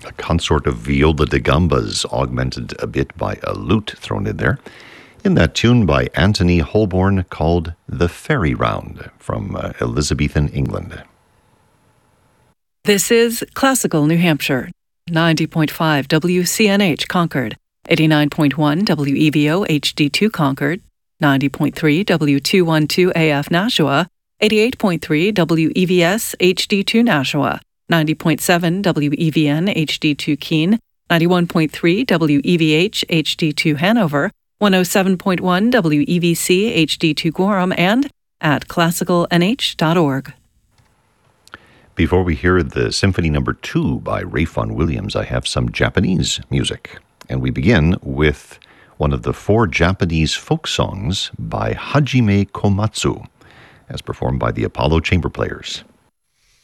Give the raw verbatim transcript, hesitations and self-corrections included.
a consort of viola da gambas augmented a bit by a lute thrown in there, in that tune by Anthony Holborn called The Fairy Round from uh, Elizabethan England. This is Classical New Hampshire, ninety point five W C N H Concord, eighty-nine point one W E V O H D two Concord, ninety point three W two twelve A F Nashua, eighty-eight point three W E V S H D two Nashua, ninety point seven W E V N H D two Keene, ninety-one point three W E V H H D two Hanover, one oh seven point one W E V C H D two Gorham, and at classical n h dot org. Before we hear the Symphony Number Two by Ralph Vaughan Williams, I have some Japanese music, and we begin with one of the four Japanese folk songs by Hajime Komatsu, as performed by the Apollo Chamber Players.